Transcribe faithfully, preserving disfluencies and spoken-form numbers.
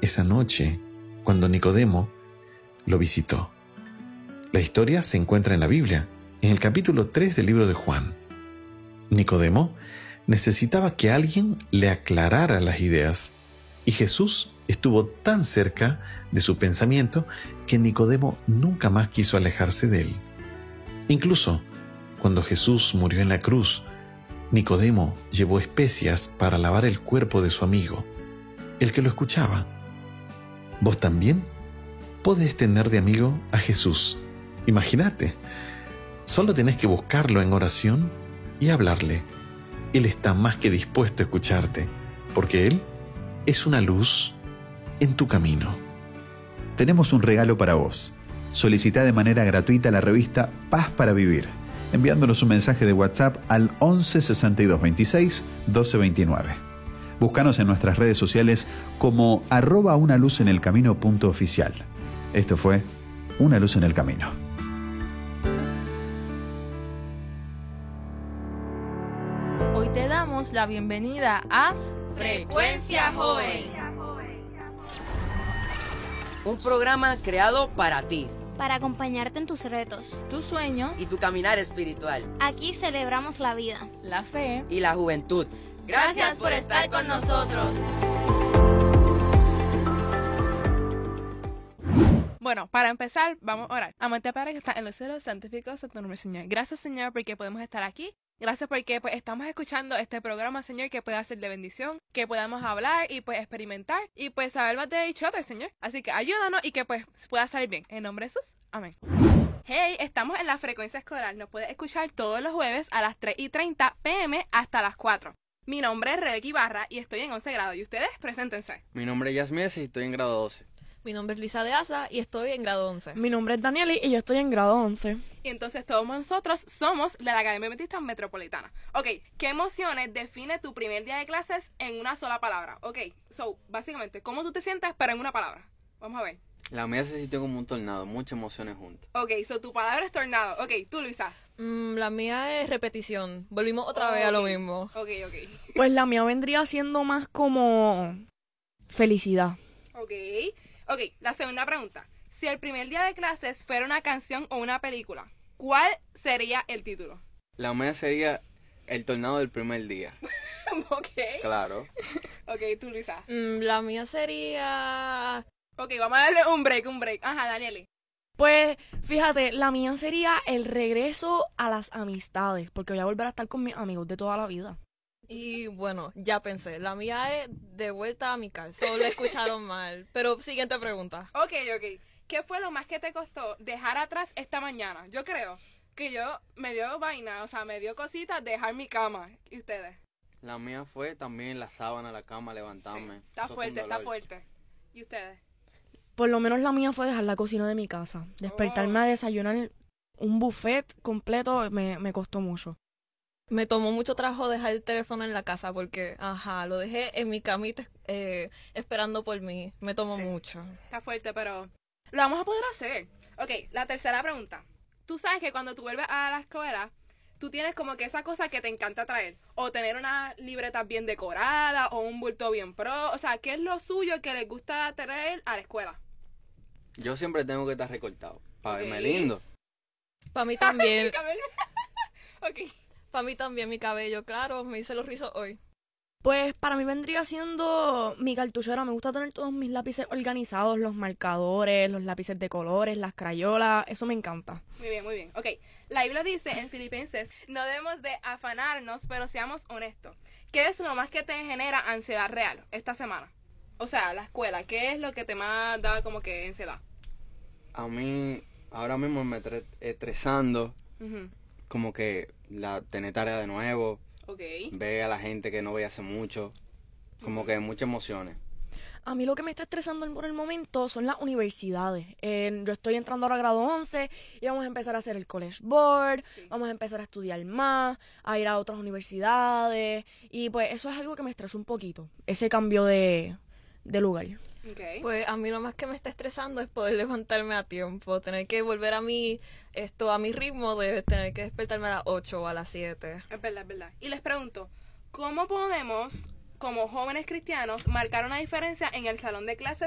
esa noche cuando Nicodemo lo visitó. La historia se encuentra en la Biblia, en el capítulo tres del libro de Juan. Nicodemo necesitaba que alguien le aclarara las ideas, y Jesús estuvo tan cerca de su pensamiento que Nicodemo nunca más quiso alejarse de él. Incluso cuando Jesús murió en la cruz, Nicodemo llevó especias para lavar el cuerpo de su amigo, el que lo escuchaba. Vos también podés tener de amigo a Jesús. Imagínate, solo tenés que buscarlo en oración y hablarle. Él está más que dispuesto a escucharte, porque Él es una luz en tu camino. Tenemos un regalo para vos. Solicita de manera gratuita la revista Paz para Vivir, enviándonos un mensaje de WhatsApp al once sesenta y dos veintiséis doce veintinueve. Búscanos en nuestras redes sociales como arroba una luz en el camino punto oficial. Esto fue Una Luz en el Camino. Hoy te damos la bienvenida a Frecuencia Joven, un programa creado para ti, para acompañarte en tus retos, tus sueños y tu caminar espiritual. Aquí celebramos la vida, la fe y la juventud. Gracias por estar con nosotros. Bueno, para empezar, vamos a orar. Amante Padre que está en los cielos, santificado sea tu nombre, Señor. Gracias, Señor, porque podemos estar aquí. Gracias porque pues, estamos escuchando este programa, Señor, que pueda ser de bendición, que podamos hablar y pues experimentar y pues saber más de each other, Señor. Así que ayúdanos y que pues pueda salir bien. En nombre de Jesús, amén. Hey, estamos en la frecuencia escolar. Nos puedes escuchar todos los jueves a las tres y treinta pm hasta las cuatro. Mi nombre es Rebeca Ibarra y estoy en once grado. ¿Y ustedes? Preséntense. Mi nombre es Yasmín y estoy en grado doce. Mi nombre es Luisa de Asa y estoy en grado once. Mi nombre es Danieli y yo estoy en grado once. Y entonces todos nosotros somos de la Academia Adventista Metropolitana. Ok, ¿qué emociones define tu primer día de clases en una sola palabra? Ok, so, básicamente, ¿cómo tú te sientes pero en una palabra? Vamos a ver. La mía se sintió como un tornado, muchas emociones juntas. Ok, so tu palabra es tornado. Ok, tú, Luisa. Mm, la mía es repetición. Volvimos otra oh, vez okay. a lo mismo. Ok, ok. Pues la mía vendría siendo más como felicidad. Ok. Ok, la segunda pregunta. Si el primer día de clases fuera una canción o una película, ¿cuál sería el título? La mía sería El tornado del primer día. Ok. Claro. Ok, tú, Luisa. Mm, la mía sería... Ok, vamos a darle un break, un break. Ajá, Danieli. Pues, fíjate, la mía sería el regreso a las amistades, porque voy a volver a estar con mis amigos de toda la vida. Y bueno, ya pensé, la mía es de vuelta a mi casa. Solo escucharon mal. Pero siguiente pregunta. Ok, ok. ¿Qué fue lo más que te costó dejar atrás esta mañana? Yo creo que yo me dio vaina, o sea, me dio cositas dejar mi cama. ¿Y ustedes? La mía fue también la sábana, la cama, levantarme. Sí, está Eso fuerte, está fuerte. ¿Y ustedes? Por lo menos la mía fue dejar la cocina de mi casa. Despertarme oh. a desayunar un buffet completo me, me costó mucho. Me tomó mucho trabajo dejar el teléfono en la casa porque, ajá, lo dejé en mi camita eh, esperando por mí. Me tomó sí, mucho. Está fuerte, pero lo vamos a poder hacer. Ok, la tercera pregunta. Tú sabes que cuando tú vuelves a la escuela, tú tienes como que esa cosa que te encanta traer. O tener una libreta bien decorada, o un bulto bien pro. O sea, ¿qué es lo suyo que les gusta traer a la escuela? Yo siempre tengo que estar recortado, para okay. verme lindo. Para mí también. Ok. Para mí también mi cabello, claro, me hice los rizos hoy. Pues para mí vendría siendo mi cartuchera. Me gusta tener todos mis lápices organizados, los marcadores, los lápices de colores, las crayolas. Eso me encanta. Muy bien, muy bien. Ok, la Biblia dice en Filipenses, no debemos de afanarnos, pero seamos honestos. ¿Qué es lo más que te genera ansiedad real esta semana? O sea, la escuela, ¿qué es lo que te más da como que ansiedad? A mí, ahora mismo me estoy estresando, uh-huh. como que la tener tarea de nuevo, okay. ver a la gente que no veía hace mucho, como uh-huh. que muchas emociones. A mí lo que me está estresando por el momento son las universidades. Eh, yo estoy entrando ahora a grado once y vamos a empezar a hacer el College Board, sí. vamos a empezar a estudiar más, a ir a otras universidades y pues eso es algo que me estresa un poquito, ese cambio de, de lugar. Okay. Pues a mí lo más que me está estresando es poder levantarme a tiempo, tener que volver a mi, esto, a mi ritmo de tener que despertarme a las ocho o a las siete. Es verdad, es verdad. Y les pregunto, ¿cómo podemos, como jóvenes cristianos, marcar una diferencia en el salón de clases